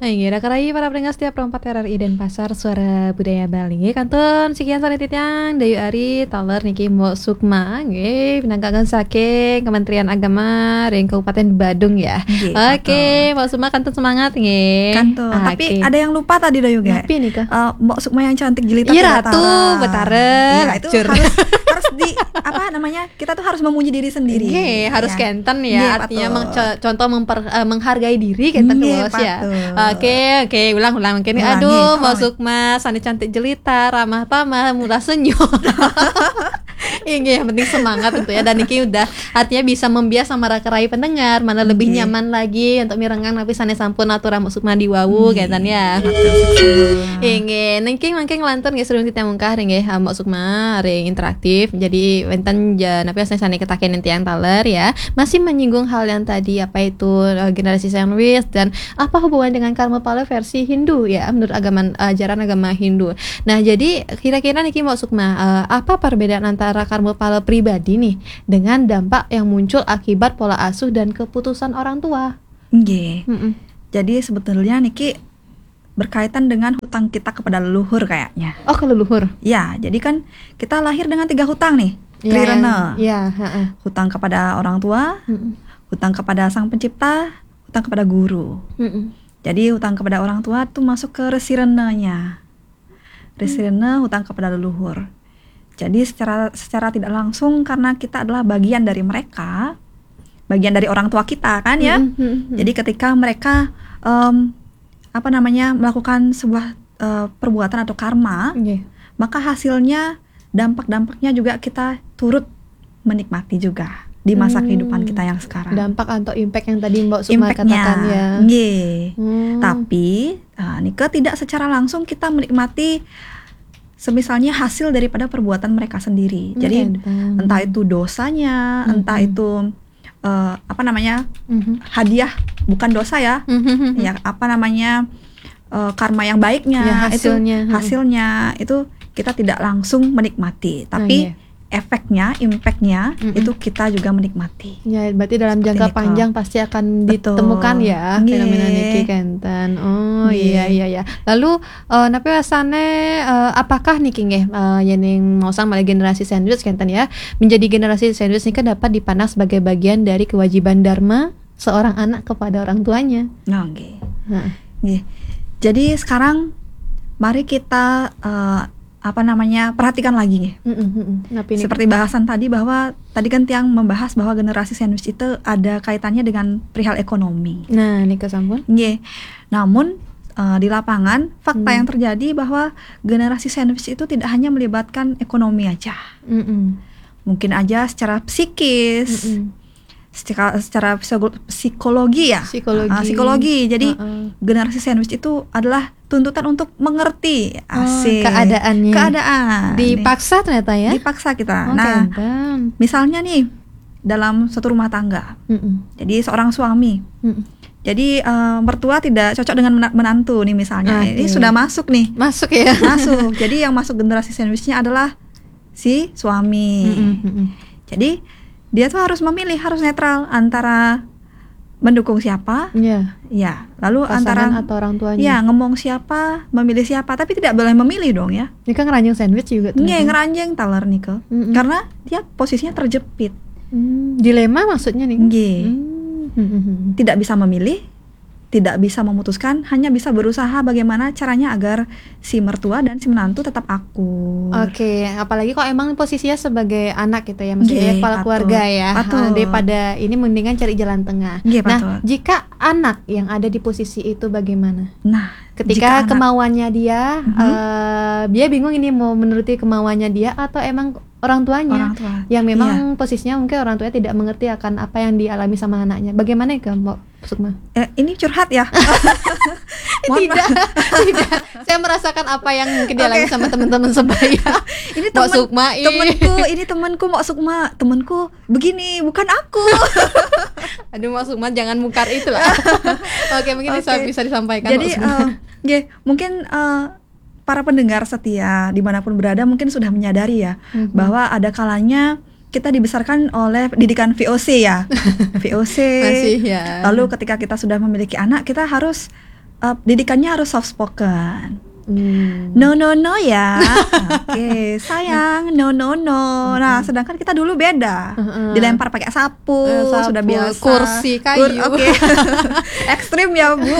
Ngira karai para pendengar setiap perempat RRI Denpasar Suara Budaya Bali. Kantun sekian sanititian Dayu Ari taler niki Mbok Sukma nggih pinanggakan saking Kementerian Agama ring Kabupaten Badung ya. Oke, Mbok Sukma kantun semangat nggih. Kantun. Tapi ada yang lupa tadi Dayu ge. Tapi nih Kak. Mbok Sukma yang cantik jelita Iya Ratu Betara. Iya, itu harus di apa namanya? Kita tuh harus memuji diri sendiri. Oke, harus kenten ya. Nggih, artinya patul. contoh menghargai diri kenten Nggih, bos ya. patul. Oke, ulang mungkin. Aduh, Mbak Sukma, Sani cantik jelita, ramah tamah, murah senyum. Ini yang penting semangat tentu ya. Dan Niki udah artinya bisa membias sama rakerai pendengar, mana lebih nyaman lagi untuk mirengang tapi Sani sampun atur Mbak Sukma di wawu kaitan ya. Ini Niki mangke ngelantur nggih serung kita mungkah nggih Mbak Sukma ring interaktif. Jadi wenten napa Sani ketaken tiang taler ya. Masih menyinggung hal yang tadi apa itu generasi sandwich dan apa hubungan dengan karma pala versi Hindu ya menurut ajaran agama Hindu. Nah jadi kira-kira Niki Mbak Sukma apa perbedaan antara karma pala pribadi nih dengan dampak yang muncul akibat pola asuh dan keputusan orang tua? Nggih. Jadi sebetulnya Niki berkaitan dengan hutang kita kepada leluhur kayaknya. Oh, ke leluhur. Ya, jadi kan kita lahir dengan 3 hutang nih. Iya, hutang kepada orang tua, hutang kepada sang pencipta, hutang kepada guru. Jadi hutang kepada orang tua itu masuk ke resirene-nya. Resirene hutang kepada leluhur. Jadi secara tidak langsung karena kita adalah bagian dari mereka, bagian dari orang tua kita kan ya. Jadi ketika mereka melakukan sebuah perbuatan atau karma, maka hasilnya dampak-dampaknya juga kita turut menikmati juga di masa kehidupan kita yang sekarang. Dampak atau impact yang tadi Mbak Sukma katakan ya. Tapi Nika tidak secara langsung kita menikmati semisalnya hasil daripada perbuatan mereka sendiri. Jadi entah itu dosanya, entah itu hadiah bukan dosa ya. Ya karma yang baiknya ya, hasilnya itu kita tidak langsung menikmati, tapi efeknya, impactnya itu kita juga menikmati. Ya, berarti dalam jangka panjang pasti akan ditemukan ya fenomena niki kenten. Oh iya. Lalu napi wasane apakah niki nggih yening mausang malah generasi sandwich kenten ya. Menjadi generasi sandwich niki dapat dipandang sebagai bagian dari kewajiban dharma seorang anak kepada orang tuanya. Nggih. Jadi sekarang mari kita perhatikan lagi nih. Seperti bahasan tadi bahwa tadi kan Tiang membahas bahwa generasi sandwich itu ada kaitannya dengan perihal ekonomi. Nah, ini kesampun. Namun di lapangan fakta yang terjadi bahwa generasi sandwich itu tidak hanya melibatkan ekonomi aja. Mungkin aja secara psikis. Secara psikologi ya. Psikologi. Jadi generasi sandwich itu adalah tuntutan untuk mengerti keadaan. Dipaksa ternyata ya. Dipaksa kita. Misalnya nih dalam suatu rumah tangga. Jadi seorang suami. Jadi mertua tidak cocok dengan menantu nih misalnya. Ini sudah masuk nih. Masuk ya. Masuk. Jadi yang masuk generasi sandwichnya adalah si suami. Jadi dia tuh harus memilih, harus netral antara mendukung siapa, lalu pasangan antara atau orang tuanya, ngomong siapa, memilih siapa, tapi tidak boleh memilih dong ya. Ini kan ngeranjang sandwich juga. Ngeranjang taler nih karena dia posisinya terjepit. Dilema maksudnya nih. Tidak bisa memilih, tidak bisa memutuskan, hanya bisa berusaha bagaimana caranya agar si mertua dan si menantu tetap akur. Oke, apalagi kok emang posisinya sebagai anak gitu ya, maksudnya kepala keluarga ya. Daripada ini mendingan cari jalan tengah. Nah, jika anak yang ada di posisi itu bagaimana? Nah, ketika kemauannya dia, dia bingung ini mau menuruti kemauannya dia atau emang orang tuanya yang memang posisinya mungkin orang tuanya tidak mengerti akan apa yang dialami sama anaknya. Bagaimana ya Mbak Sukma? Ini curhat ya? Tidak. Saya merasakan apa yang mungkin dialami sama teman-teman sebaya. Ini temanku Mbak Sukma, temanku begini, bukan aku. Aduh Mbak Sukma, jangan mungkar itu lah. Oke, mungkin bisa disampaikan. Jadi mungkin para pendengar setia dimanapun berada mungkin sudah menyadari ya bahwa ada kalanya kita dibesarkan oleh pendidikan VOC ya. VOC. Masih ya. Lalu ketika kita sudah memiliki anak, kita harus didikannya harus soft spoken. No ya. Oke, sayang, no. Nah, sedangkan kita dulu beda. Dilempar pakai sapu, sudah biasa. Kursi kayu. Oke. Ekstrim ya, Bu.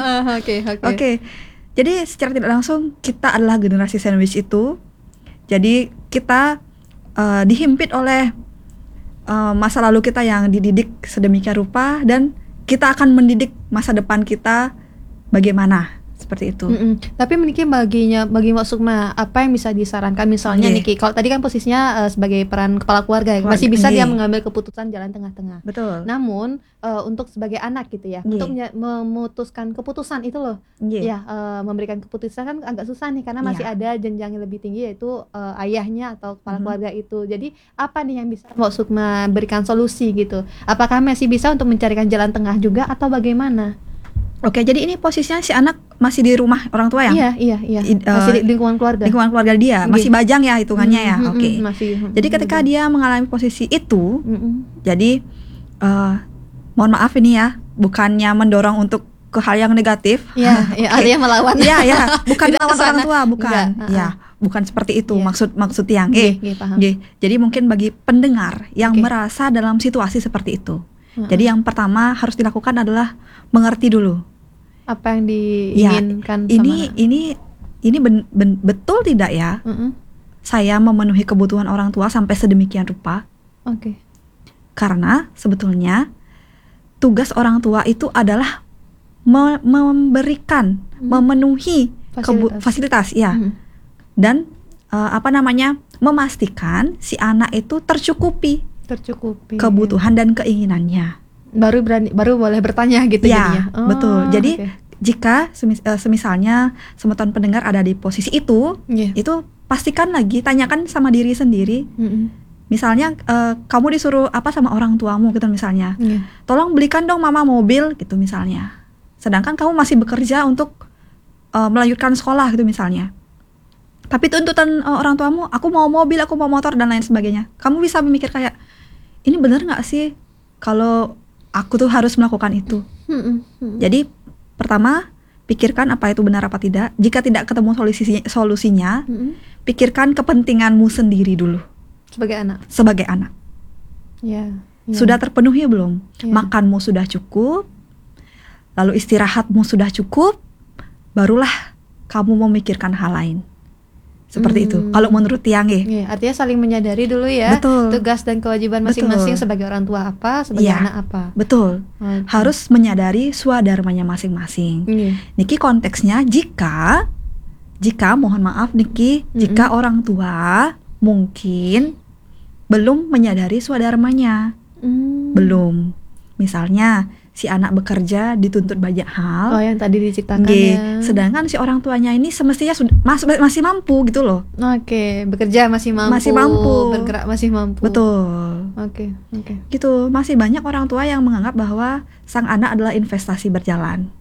Oke. Jadi secara tidak langsung kita adalah generasi sandwich itu. Jadi kita dihimpit oleh masa lalu kita yang dididik sedemikian rupa, dan kita akan mendidik masa depan kita bagaimana. Seperti itu. Tapi Niki bagi Mbak Sukma, apa yang bisa disarankan misalnya Niki? Kalau tadi kan posisinya sebagai peran kepala keluarga, masih bisa dia mengambil keputusan jalan tengah-tengah. Betul. Namun untuk sebagai anak gitu ya, untuk memutuskan keputusan itu loh, memberikan keputusan kan agak susah nih, karena masih ada jenjang yang lebih tinggi, yaitu ayahnya atau kepala keluarga itu. Jadi apa nih yang bisa Mbak Sukma berikan solusi gitu? Apakah masih bisa untuk mencarikan jalan tengah juga atau bagaimana? Oke, jadi ini posisinya si anak masih di rumah orang tua ya? Iya. Masih di lingkungan keluarga. Lingkungan keluarga dia, masih bajang ya hitungannya ya. Oke. Masih. Jadi ketika dia mengalami posisi itu, jadi mohon maaf ini ya, bukannya mendorong untuk ke hal yang negatif. Iya, artinya melawan. Iya, bukan melawan orang tua, bukan. Iya, bukan seperti itu maksud yang. Paham. Jadi mungkin bagi pendengar yang merasa dalam situasi seperti itu. Jadi yang pertama harus dilakukan adalah mengerti dulu apa yang diinginkan ini betul tidak ya? Saya memenuhi kebutuhan orang tua sampai sedemikian rupa. Karena sebetulnya tugas orang tua itu adalah memberikan, memenuhi fasilitas ya. Dan memastikan si anak itu tercukupi kebutuhan dan keinginannya. Baru boleh bertanya gitu ya, jadinya. Betul. Jadi jika semisalnya semeton pendengar ada di posisi itu, itu pastikan lagi, tanyakan sama diri sendiri. Misalnya kamu disuruh apa sama orang tuamu gitu misalnya, tolong belikan dong mama mobil gitu misalnya. Sedangkan kamu masih bekerja untuk melanjutkan sekolah gitu misalnya. Tapi tuntutan orang tuamu, aku mau mobil, aku mau motor dan lain sebagainya. Kamu bisa memikir kayak, ini benar nggak sih kalau aku tuh harus melakukan itu? Jadi pertama, pikirkan apa itu benar apa tidak. Jika tidak ketemu solusinya, pikirkan kepentinganmu sendiri dulu. Sebagai anak. Sudah terpenuhi belum? Makanmu sudah cukup, lalu istirahatmu sudah cukup, barulah kamu memikirkan hal lain. Seperti itu. Kalau menurut Tiang artinya saling menyadari dulu ya. Betul. Tugas dan kewajiban masing-masing sebagai orang tua apa, sebagai anak apa. Betul. Harus menyadari swadharmanya masing-masing. Niki konteksnya jika mohon maaf Niki, jika orang tua mungkin belum menyadari swadharmanya. Belum. Misalnya si anak bekerja dituntut banyak hal. Yang tadi diceritakan ya. Sedangkan si orang tuanya ini semestinya masih mampu gitu loh. Bekerja masih mampu. Bergerak masih mampu. Betul. Gitu, masih banyak orang tua yang menganggap bahwa sang anak adalah investasi berjalan.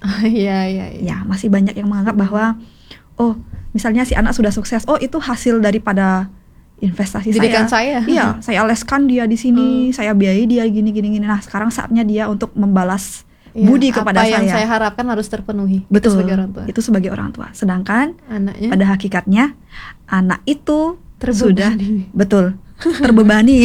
Ya, masih banyak yang menganggap bahwa misalnya si anak sudah sukses, itu hasil daripada investasi didikan saya. Iya, saya leskan dia di sini, saya biayai dia gini. Nah, sekarang saatnya dia untuk membalas budi kepada saya. Apa yang saya harapkan harus terpenuhi. Betul. Sebagai orang tua. Itu sebagai orang tua. Sedangkan anaknya, pada hakikatnya anak itu terbebani. Betul, terbebani.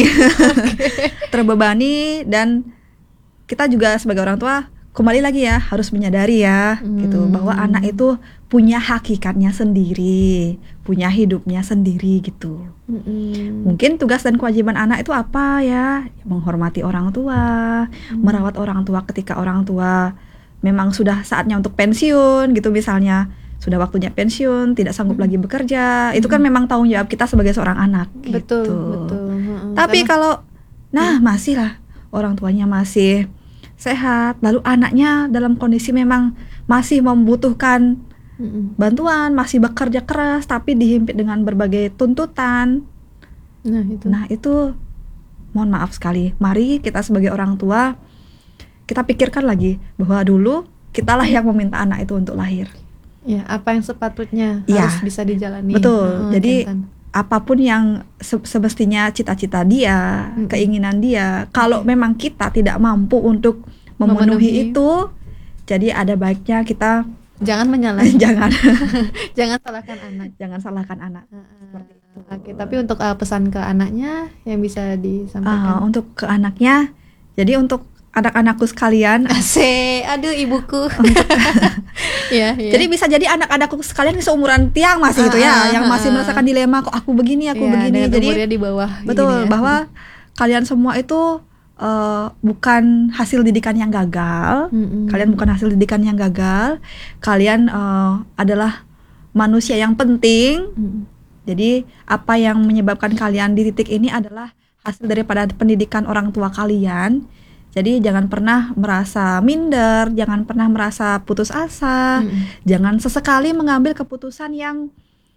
Terbebani, dan kita juga sebagai orang tua kembali lagi ya harus menyadari ya gitu bahwa anak itu punya hakikatnya sendiri, punya hidupnya sendiri gitu. Mungkin tugas dan kewajiban anak itu apa ya? Menghormati orang tua, merawat orang tua ketika orang tua memang sudah saatnya untuk pensiun gitu misalnya. Sudah waktunya pensiun, tidak sanggup lagi bekerja. Itu kan memang tanggung jawab kita sebagai seorang anak. Betul. Tapi kalau masih lah orang tuanya masih sehat, lalu anaknya dalam kondisi memang masih membutuhkan bantuan, masih bekerja keras tapi dihimpit dengan berbagai tuntutan. Nah itu mohon maaf sekali. Mari kita sebagai orang tua kita pikirkan lagi bahwa dulu kitalah yang meminta anak itu untuk lahir. Ya, apa yang sepatutnya harus bisa dijalani. Betul. Jadi apapun yang semestinya cita-cita dia, keinginan dia, kalau memang kita tidak mampu untuk memenuhi itu, Jadi ada baiknya kita jangan menyalahkan. jangan salahkan anak. Jangan salahkan anak. Seperti itu. Oke, tapi untuk pesan ke anaknya yang bisa disampaikan. Untuk ke anaknya, jadi untuk anak-anakku sekalian, aduh ibuku. Ya. Jadi bisa jadi anak-anakku sekalian seumuran Tiang masih gitu ya, yang masih merasakan dilema, kok aku begini, aku begini. Jadi di bawah. Betul, bahwa kalian semua itu bukan hasil didikan yang gagal. Kalian bukan hasil didikan yang gagal. Kalian adalah manusia yang penting. Jadi apa yang menyebabkan kalian di titik ini adalah hasil daripada pendidikan orang tua kalian. Jadi jangan pernah merasa minder, jangan pernah merasa putus asa, jangan sesekali mengambil keputusan yang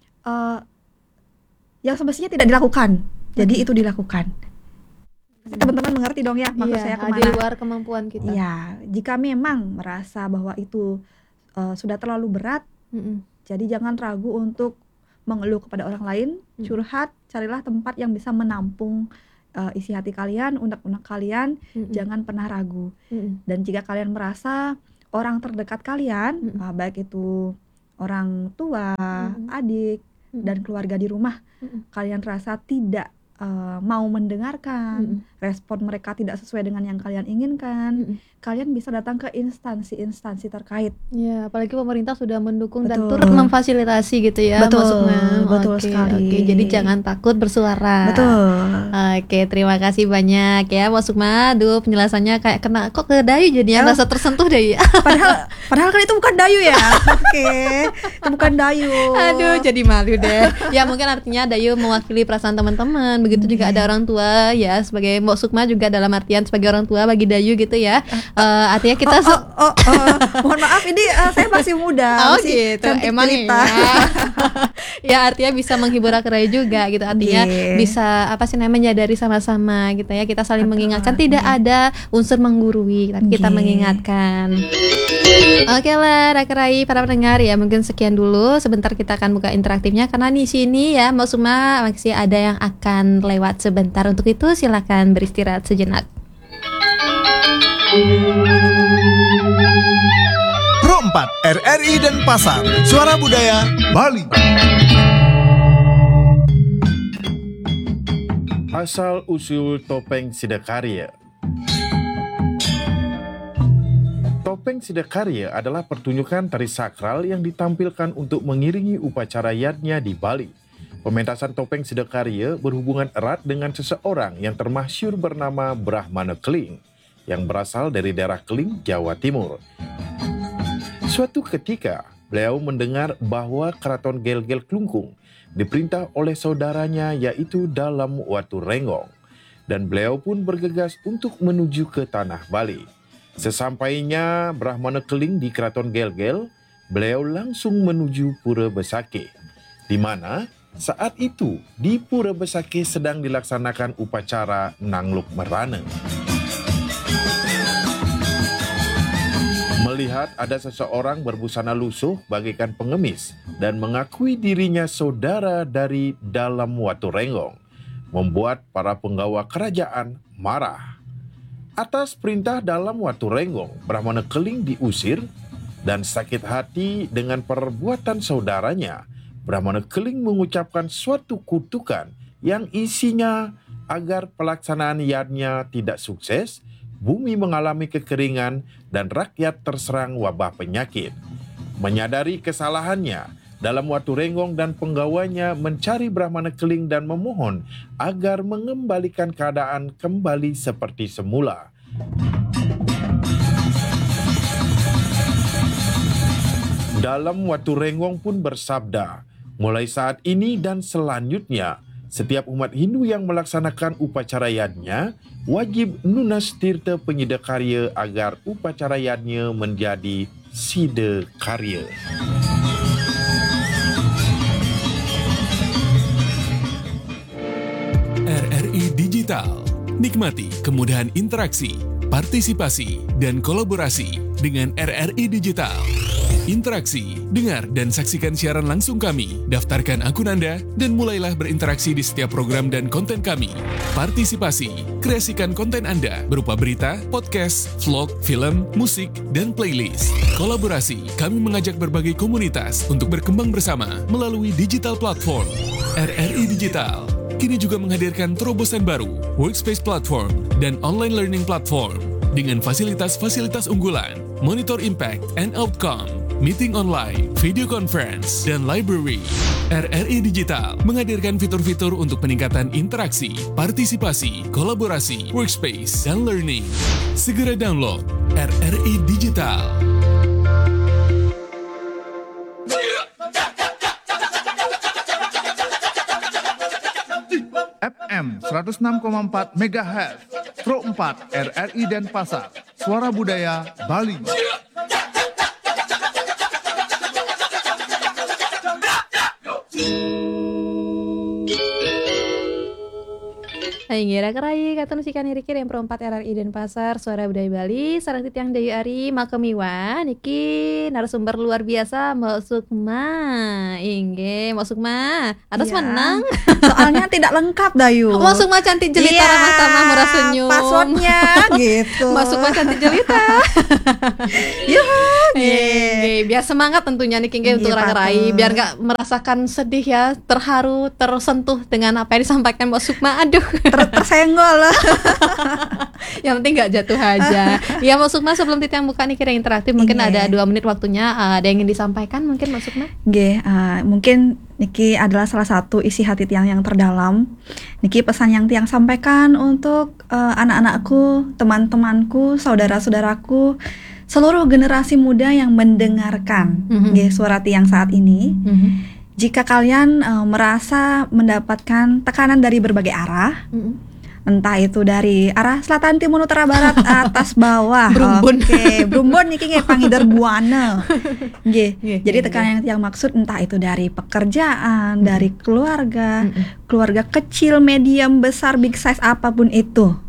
semestinya tidak dilakukan. Jadi itu dilakukan. Teman-teman mengerti dong ya maksud saya kemana? Di luar kemampuan kita. Iya, jika memang merasa bahwa itu sudah terlalu berat, jadi jangan ragu untuk mengeluh kepada orang lain, curhat, carilah tempat yang bisa menampung isi hati kalian, unek-unek kalian, jangan pernah ragu. Dan jika kalian merasa orang terdekat kalian, baik itu orang tua, adik, dan keluarga di rumah, kalian rasa tidak mau mendengarkan, respon mereka tidak sesuai dengan yang kalian inginkan, kalian bisa datang ke instansi-instansi terkait. Ya, apalagi pemerintah sudah mendukung dan turut memfasilitasi gitu ya. Betul sekali. Oke, jadi jangan takut bersuara. Betul. Oke, terima kasih banyak ya Mbak Sukma. Aduh, penjelasannya kayak kok ke Dayu jadinya rasa tersentuh deh ya. Padahal kan itu bukan Dayu ya. Oke, itu bukan Dayu. Aduh, jadi malu deh. Ya mungkin artinya Dayu mewakili perasaan teman-teman. Begitu juga ada orang tua ya, sebagai Mbak Sukma juga dalam artian sebagai orang tua bagi Dayu gitu ya. Artinya kita mohon maaf ini saya masih muda, masih gitu. Emang cerita. Ya artinya bisa menghibur Rakerai juga gitu. Artinya bisa menyadari sama-sama gitu ya. Kita saling mengingatkan, tidak ada unsur menggurui, tapi kita mengingatkan. Oke lah Rakerai para pendengar ya, mungkin sekian dulu. Sebentar kita akan buka interaktifnya karena di sini ya Mbak Sukma masih ada yang akan lewat sebentar. Untuk itu silakan beristirahat sejenak. Pro 4 RRI dan Pasar, Suara Budaya Bali. Asal-usul topeng Sidakarya. Topeng Sidakarya adalah pertunjukan tari sakral yang ditampilkan untuk mengiringi upacara yatnya di Bali. Pementasan topeng Sidakarya berhubungan erat dengan seseorang yang termasyhur bernama Brahmana Keling, yang berasal dari daerah Keling, Jawa Timur. Suatu ketika, beliau mendengar bahwa Keraton Gel-Gel Klungkung diperintah oleh saudaranya yaitu Dalam Watu Renggong, dan beliau pun bergegas untuk menuju ke tanah Bali. Sesampainya Brahmana Keling di Keraton Gel-Gel, beliau langsung menuju Pura Besakeh, di mana saat itu di Pura Besakeh sedang dilaksanakan upacara Nangluk Merana. Melihat ada seseorang berbusana lusuh bagaikan pengemis dan mengakui dirinya saudara dari Dalam Watu Renggong, membuat para penggawa kerajaan marah. Atas perintah Dalam Watu Renggong, Brahmana Keling diusir, dan sakit hati dengan perbuatan saudaranya, Brahmana Keling mengucapkan suatu kutukan yang isinya agar pelaksanaan yatnya tidak sukses, bumi mengalami kekeringan, dan rakyat terserang wabah penyakit. Menyadari kesalahannya, Dalam Watu Renggong dan penggawanya mencari Brahmana Keling dan memohon agar mengembalikan keadaan kembali seperti semula. Dalam Watu Renggong pun bersabda, mulai saat ini dan selanjutnya, setiap umat Hindu yang melaksanakan upacara yatnya wajib nunas tirta penyidakarya agar upacara yatnya menjadi sidakarya. RRI Digital. Nikmati kemudahan interaksi, partisipasi, dan kolaborasi dengan RRI Digital. Interaksi, dengar dan saksikan siaran langsung kami, daftarkan akun Anda, dan mulailah berinteraksi di setiap program dan konten kami. Partisipasi, kreasikan konten Anda berupa berita, podcast, vlog, film, musik, dan playlist. kolaborasi, kami mengajak berbagai komunitas untuk berkembang bersama melalui digital platform. RRI Digital kini juga menghadirkan terobosan baru, workspace platform, dan online learning platform dengan fasilitas-fasilitas unggulan, monitor impact and outcome, meeting online, video conference, dan library. RRI Digital menghadirkan fitur-fitur untuk peningkatan interaksi, partisipasi, kolaborasi, workspace, dan learning. Segera download RRI Digital. FM 106,4 MHz, Pro 4 RRI Denpasar, Suara Budaya Bali. Ngira kerai katun sikan hirikir yang perempat RRI Denpasar, Suara Budaya Bali, sarang titiang Dayu Ari Makemiwa, niki narasumber luar biasa Mbak Sukma. Ingge, Mbak Sukma, atas menang. Soalnya tidak lengkap Dayu. Mbak Sukma cantik jelita, ramah tamah, murah senyum. Passwordnya gitu. Mbak Sukma cantik jelita. Yuhu. Biar semangat tentunya nih Ingge untuk kerai, biar nggak merasakan sedih ya, terharu, tersentuh dengan apa yang disampaikan Mbak Sukma. Aduh. Tersenggol lah. Yang penting nggak jatuh aja. Ya Mbak Sukma, sebelum Titiang buka nih kira interaktif, mungkin ada 2 menit waktunya. Ada yang ingin disampaikan mungkin Mbak Sukma? Mungkin Niki adalah salah satu isi hati Tiang yang terdalam. Niki pesan yang Tiang sampaikan untuk anak-anakku, teman-temanku, saudara-saudaraku, seluruh generasi muda yang mendengarkan suara Tiang saat ini. Jika kalian merasa mendapatkan tekanan dari berbagai arah, entah itu dari arah selatan, timur, utara, barat, atas, bawah, Brumbun niki nge pangidar buana. Jadi tekanan yang maksud entah itu dari pekerjaan, dari keluarga, keluarga kecil, medium, besar, big size, apapun itu.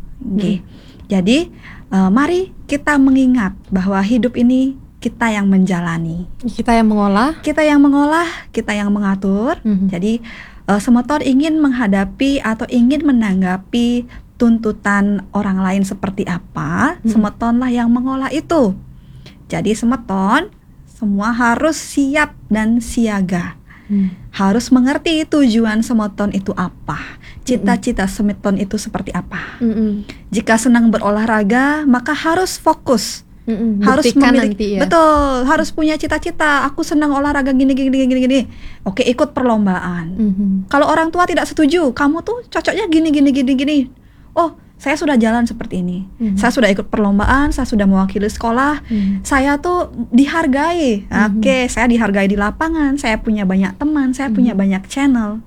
Jadi mari kita mengingat bahwa hidup ini kita yang menjalani, kita yang mengolah, kita yang mengatur. Jadi semeton ingin menghadapi atau ingin menanggapi tuntutan orang lain seperti apa, semetonlah yang mengolah itu. Jadi semeton semua harus siap dan siaga. Harus mengerti tujuan semeton itu apa, cita-cita semeton itu seperti apa. Jika senang berolahraga, maka harus fokus. Harus memiliki, betul, harus punya cita-cita. Aku senang olahraga gini. Oke, ikut perlombaan. Kalau orang tua tidak setuju, kamu tuh cocoknya gini. Oh, saya sudah jalan seperti ini. Saya sudah ikut perlombaan, saya sudah mewakili sekolah. Saya tuh dihargai. Oke, saya dihargai di lapangan. Saya punya banyak teman, saya punya banyak channel.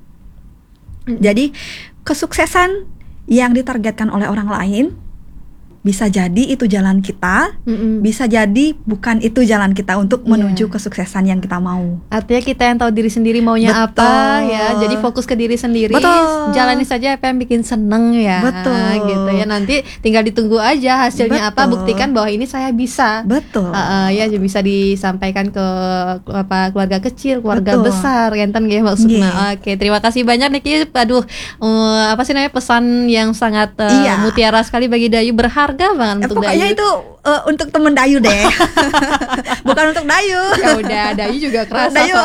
Jadi, kesuksesan yang ditargetkan oleh orang lain bisa jadi itu jalan kita, bisa jadi bukan itu jalan kita untuk menuju kesuksesan yang kita mau. Artinya kita yang tahu diri sendiri maunya apa ya. Jadi fokus ke diri sendiri. Jalani saja apa yang bikin seneng ya. Gitu ya. Nanti tinggal ditunggu aja hasilnya apa, buktikan bahwa ini saya bisa. Ya bisa disampaikan ke keluarga kecil, keluarga besar, enten nggih Mbak Sukma. Oke, terima kasih banyak Niki. Aduh, apa sih namanya, pesan yang sangat mutiara sekali bagi Dayu, berharga banget untuk pokoknya Dayu. itu untuk temen Dayu deh. Bukan untuk Dayu. Ya udah, Dayu juga kerasa Dayu,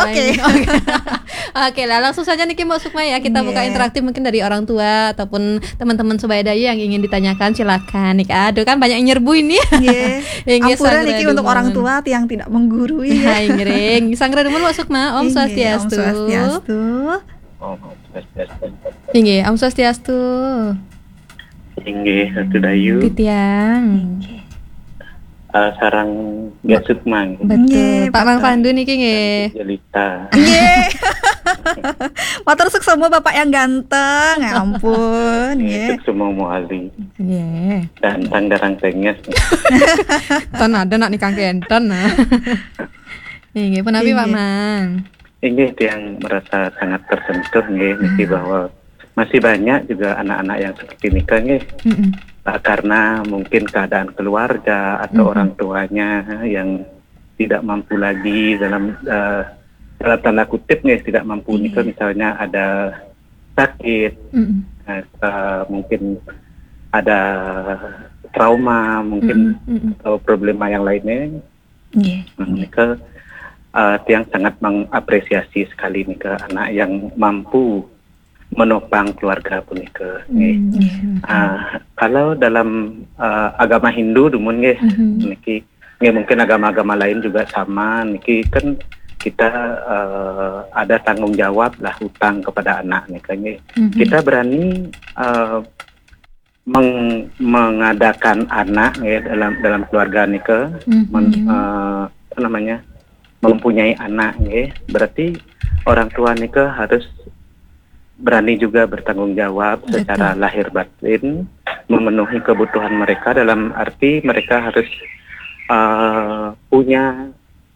Oke lah, langsung saja Niki Mbak Sukma ya, kita buka interaktif mungkin dari orang tua ataupun teman-teman sebaya Dayu yang ingin ditanyakan, silakan Niki. Aduh, kan banyak yang nyerbu ini. Ampura Niki untuk orang tua yang tidak menggurui. Ingring, Sanggra Dumun Mbak Sukma. Om Swastiastu. Tinggi, Om Swastiastu. Tinggi satu Dayu. Titiang. Sarang Gasut Mang. Betul. Pak Mang Pandu niki nggih. Jelita. Motor suk semua Bapak yang ganteng. Ya ampun, Untuk semua muali. Dan tanggarang tenges. Ton ada nak nikah kenten. Nggih, penapi Pak Mang. Ini yang merasa sangat tersentuh nggih, bahwa masih banyak juga anak-anak yang seperti nikah nggih. Karena mungkin keadaan keluarga atau orang tuanya yang tidak mampu lagi dalam tanda kutip nih, tidak mampu nikah, misalnya ada sakit, mungkin ada trauma, mungkin atau problema yang lainnya. Nggih. Nika tiang sangat mengapresiasi sekali nika anak yang mampu menopang keluarga punika. Kalau dalam agama Hindu dumun nggih, niki mungkin agama-agama lain juga sama, niki kan kita ada tanggung jawab lah hutang kepada anak nika nggih. Kita berani mengadakan anak nggih dalam keluarga nika, mempunyai anak nggih, berarti orang tua nika harus berani juga bertanggung jawab secara lahir batin, memenuhi kebutuhan mereka, dalam arti mereka harus punya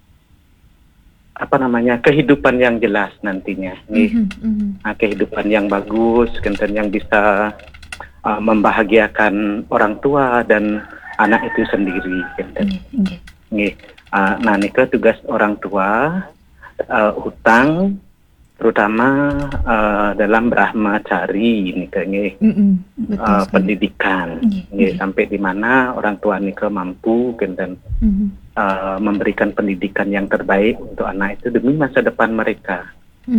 kehidupan yang jelas nantinya, kehidupan yang bagus, yang bisa membahagiakan orang tua dan anak itu sendiri. Nah, nika tugas orang tua, hutang terutama dalam brahmacari nika nggih, pendidikan nggih, sampai di mana orang tua nika mampu dan memberikan pendidikan yang terbaik untuk anak itu demi masa depan mereka.